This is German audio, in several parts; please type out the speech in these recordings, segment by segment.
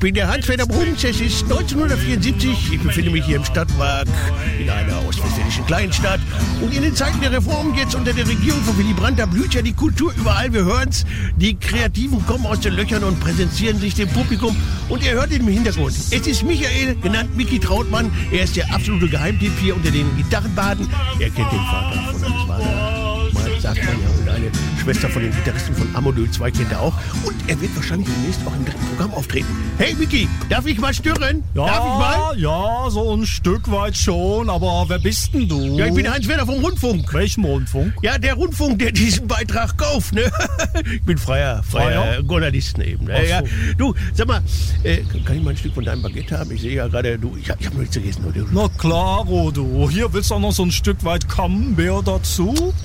bin der Hans-Werner Bruns, es ist 1974, ich befinde mich hier im Stadtpark in einer ostwestfälischen Kleinstadt und in den Zeiten der Reform jetzt unter der Regierung von Willy Brandt, da blüht ja die Kultur überall, wir hören's, die Kreativen kommen aus den Löchern und präsentieren sich dem Publikum und ihr hört ihn im Hintergrund. Es ist Michael, genannt Micky Trautmann, er ist der absolute Geheimtipp hier unter den Gitarrenbaden, er kennt den Vater von Hans Wagner, mal sagt man ja, und eine Schwester von den Gitarristen von Amadou 2 kennt er auch. Und er wird wahrscheinlich demnächst auch im dritten Programm auftreten. Hey Micky, darf ich mal stören? Ja, darf ich mal? Ja, so ein Stück weit schon, aber wer bist denn du? Ja, ich bin Hans-Werner vom Rundfunk. Welchem Rundfunk? Ja, der Rundfunk, der diesen Beitrag kauft, ne? Ich bin freier Journalist eben. Ne? Ja. Du, sag mal, kann ich mal ein Stück von deinem Baguette haben? Ich sehe ja gerade, ich hab noch nichts gegessen. Oder? Na klaro, du. Hier willst du auch noch so ein Stück weit Camembert dazu?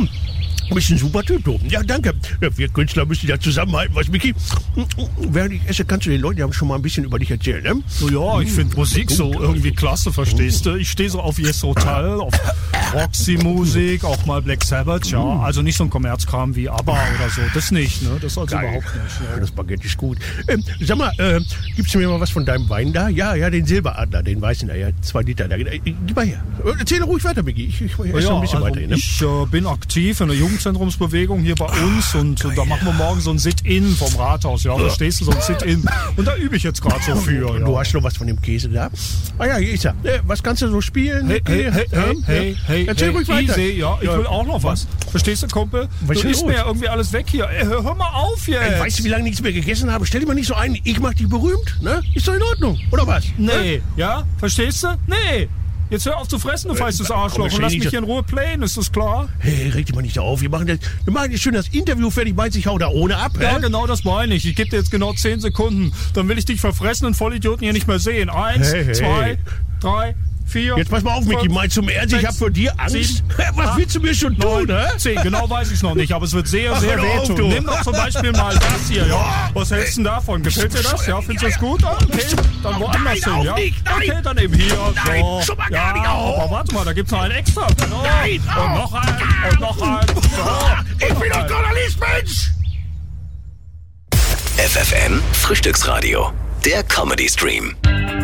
Du bist ein super Typ, du. Ja, danke. Ja, wir Künstler müssen ja zusammenhalten, was, Micky? Während ich esse, kannst du den Leuten ja schon mal ein bisschen über dich erzählen, ne? Ja, ich finde Musik so irgendwie klasse, verstehst du? Ich stehe so auf Yes Hotel, auf Roxy-Musik, auch mal Black Sabbath, ja. Also nicht so ein Kommerzkram wie ABBA oder so. Das nicht, ne? Das also überhaupt nicht. Ja. Das Baguette ist gut. Sag mal, gibst du mir mal was von deinem Wein da? Ja, den Silberadler, den weißen da, ja, 2 Liter da. Gib mal her. Erzähl ruhig weiter, Micky. Ich esse ein bisschen weiter hin, ne? Ich bin aktiv in der Jugendzentrumsbewegung hier bei uns und da machen wir morgen so ein Sit-In vom Rathaus, ja, verstehst du, so ein Sit-In. Und da übe ich jetzt gerade so für. Und du hast noch was von dem Käse da? Ah ja, hier ist er. Was kannst du so spielen? Hey, erzähl ruhig weiter. Easy, ja, ich will auch noch was. Verstehst du, Kumpel? Du isst mir ja irgendwie alles weg hier. Hör mal auf jetzt. Weißt du, wie lange nichts mehr gegessen habe? Stell dich mal nicht so ein, ich mach dich berühmt, ne? Ist doch in Ordnung, oder was? Nee, ja? Verstehst du? Nee. Jetzt hör auf zu fressen, du feistes Arschloch, und lass mich hier in Ruhe playen, ist das klar? Hey, reg dich mal nicht so auf. Wir machen jetzt schön das Interview fertig, meinst du, ich hau da ohne ab? Ja, genau das meine ich. Ich gebe dir jetzt genau 10 Sekunden. Dann will ich dich verfressenen Vollidioten hier nicht mehr sehen. 1, 2, 3, 4. Jetzt pass mal auf, Micky, meinst du im Ernst, ich hab vor dir Angst? 7, was willst du mir schon tun, 10, genau weiß ich noch nicht, aber es wird sehr, sehr wehtun. Nimm doch zum Beispiel mal das hier, ja. Was hältst du denn davon? Gefällt dir das? Ja, findest du das gut? Okay, dann woanders hin, ja? Okay, dann eben hier. Nein, schon mal gar nicht auf. Aber warte mal, da gibt's noch einen extra. Nein, und noch einen, und noch einen. So, ich bin doch Journalist, Mensch! FFN Frühstücksradio, der Comedy Stream.